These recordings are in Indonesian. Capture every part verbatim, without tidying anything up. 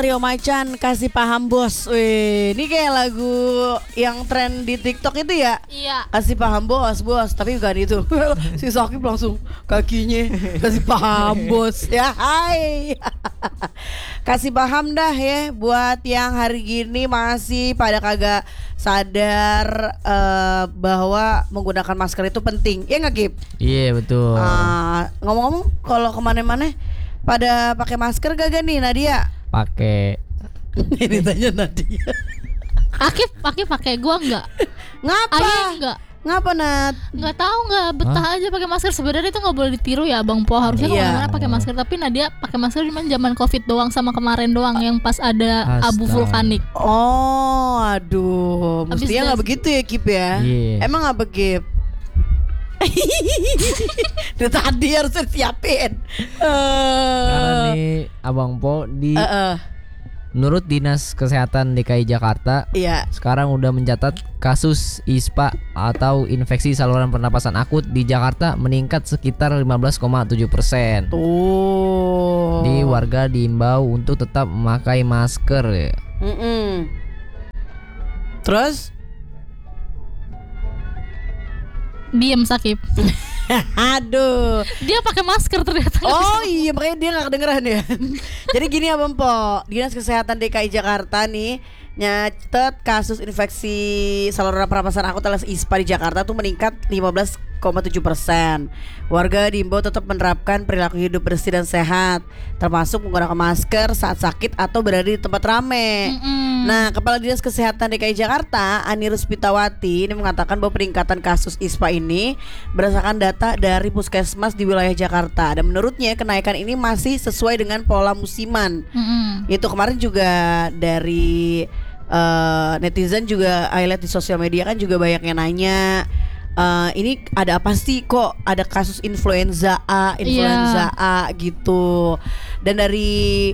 Rio Macan kasih paham bos. Wih, ini kayak lagu yang tren di TikTok itu ya. Iya. Kasih paham bos, bos. Tapi bukan itu. Si Sakib langsung kakinya kasih paham bos. Ya hai. Kasih paham dah ya buat yang hari gini masih pada kagak sadar uh, bahwa menggunakan masker itu penting. Ya nggak Gip? Iya betul. Uh, ngomong-ngomong kalau kemana-mana pada pakai masker gak nih Nadia? Pakai. Ini tanya Nadia. Akif, Akif pakai gua enggak? Ngapa? Ayah enggak? Ngapa Nat? Enggak tahu enggak betah Hah? aja pakai masker. Sebenarnya itu enggak boleh ditiru ya Bang Po. Harusnya Iya. kemana-mana pakai masker. Tapi Nadia pakai masker cuma zaman Covid doang sama kemarin doang yang pas ada abu Astaga. vulkanik. Oh, aduh. Habis Mestinya das- nggak begitu ya Kip ya? Iya. Emang apa Kip? Dari tadi harus siapin. Karena Eh, nih Abang Po di eh, eh, menurut Dinas Kesehatan D K I Jakarta Iya. sekarang udah mencatat kasus I S P A atau infeksi saluran pernapasan akut di Jakarta meningkat sekitar lima belas koma tujuh persen. Tuh. Di warga diimbau untuk tetap memakai masker ya. Mm-mm. Terus? Diem Sakif. Aduh. Dia pakai masker ternyata. Oh iya, makanya dia gak kedengeran ya. Jadi gini ya Bang Po, Dinas Kesehatan D K I Jakarta nih nyatet kasus infeksi saluran pernapasan akut alias I S P A di Jakarta tuh meningkat lima belas koma tujuh persen. Warga diimbau tetap menerapkan perilaku hidup bersih dan sehat, termasuk menggunakan masker saat sakit atau berada di tempat rame. Mm-mm. Nah, Kepala Dinas Kesehatan D K I Jakarta, Ani Ruspitawati, ini mengatakan bahwa peningkatan kasus I S P A ini berdasarkan data dari puskesmas di wilayah Jakarta. Dan menurutnya kenaikan ini masih sesuai dengan pola musiman. Mm-mm. Itu kemarin juga dari uh, netizen juga, highlight di sosial media kan juga banyak yang nanya, uh, ini ada apa sih kok ada kasus influenza A, influenza A gitu. Dan dari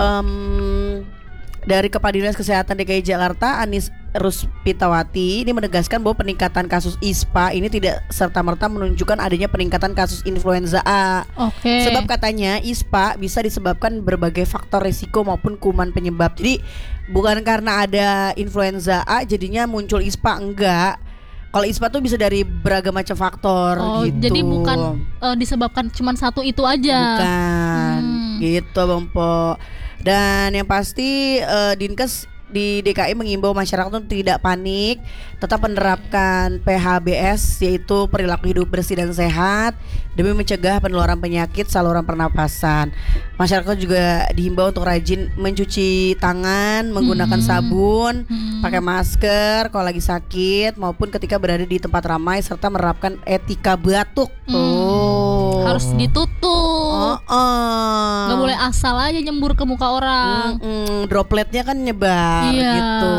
um, dari Kepala Dinas Kesehatan D K I Jakarta, Anis Ruspitawati, ini menegaskan bahwa peningkatan kasus I S P A ini tidak serta-merta menunjukkan adanya peningkatan kasus influenza A. Oke. Sebab katanya I S P A bisa disebabkan berbagai faktor risiko maupun kuman penyebab. Jadi bukan karena ada influenza A jadinya muncul I S P A, enggak. Kalau I S P A tuh bisa dari beragam macam faktor Oh, gitu. jadi bukan uh, disebabkan cuma satu itu aja. Bukan Hmm. gitu Bang Po. Dan yang pasti uh, Dinkes di D K I mengimbau masyarakat untuk tidak panik, tetap menerapkan P H B S yaitu perilaku hidup bersih dan sehat demi mencegah penularan penyakit saluran pernapasan. Masyarakat juga dihimbau untuk rajin mencuci tangan menggunakan Hmm. sabun, Hmm. pakai masker kalau lagi sakit maupun ketika berada di tempat ramai serta menerapkan etika batuk. Hmm. Tuh. Harus ditutup. Oh, oh. Nggak boleh asal aja nyembur ke muka orang. Mm-mm, dropletnya kan nyebar Iya. gitu.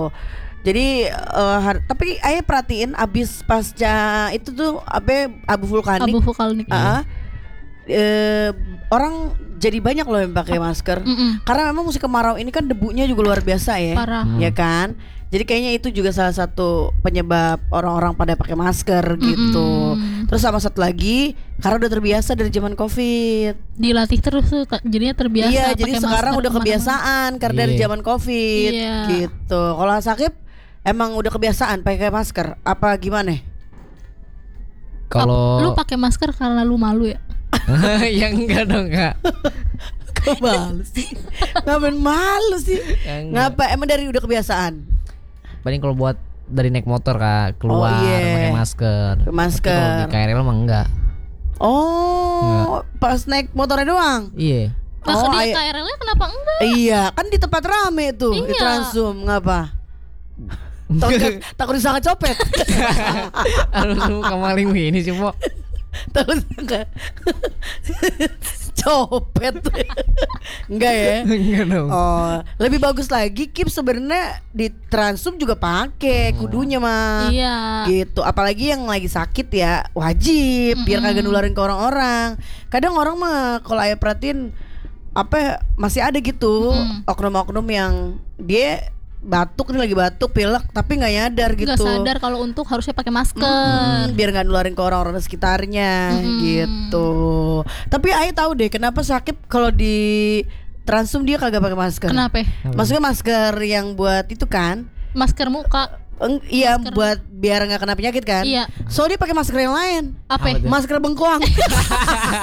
Jadi uh, har- tapi ayah perhatiin abis pasca itu tuh apa abu vulkanik, Abu vulkanik. ah, eh, orang jadi banyak loh yang pakai masker. Mm-mm. Karena memang musim kemarau ini kan debunya juga luar biasa ya. Parah. Ya kan? Jadi kayaknya itu juga salah satu penyebab orang-orang pada pakai masker gitu. Mm-mm. Terus sama satu lagi karena udah terbiasa dari zaman Covid. Dilatih terus tuh ta- jadinya terbiasa. Iya, pakai jadi sekarang masker udah kemana-mana. kebiasaan karena dari Iya. zaman Covid Iya. gitu. Kalau Sakib emang udah kebiasaan pakai masker apa gimana? Kalau Lu pakai masker karena lu malu ya? ya enggak dong Kak. Kok malu sih? Ngapain malu sih? Ya enggak. Ngapa? Emang dari udah kebiasaan? Paling kalau buat dari naik motor Kak keluar Oh, iya. pakai masker. Pakai masker. Tapi kalau di K R L mah enggak. Oh, pas naik motornya doang? Iya. Nah, Oh, dia ay- K R L-nya kenapa enggak? Iya, kan di tempat rame tuh di Iya. Transum, ngapa? Takut, takut disangka copet. Harus muka maling ini sih Po. Takut disangka copet. Enggak ya? Enggak dong. Oh, lebih bagus lagi Kip sebenarnya di Transum juga pakai kudunya mah. Iya. Gitu, apalagi yang lagi sakit ya wajib biar Mm-mm. kagak nularin ke orang-orang. Kadang orang mah kalau ayah perhatiin apa ya, masih ada gitu Mm-mm. oknum-oknum yang dia batuk nih lagi batuk pilek tapi nggak nyadar gitu. Nggak sadar kalau untuk harusnya pakai masker. Mm, biar nggak nularin ke orang-orang sekitarnya Mm-mm. gitu. Tapi ayah tahu deh kenapa sakit kalau di Transum dia kagak pakai masker. Kenapa? Maksudnya masker yang buat itu kan? Masker muka. Eng, iya Masker. buat biar nggak kena penyakit kan? Iya. So dia pakai masker yang lain. Apa? Apa tuh? Masker bengkoang.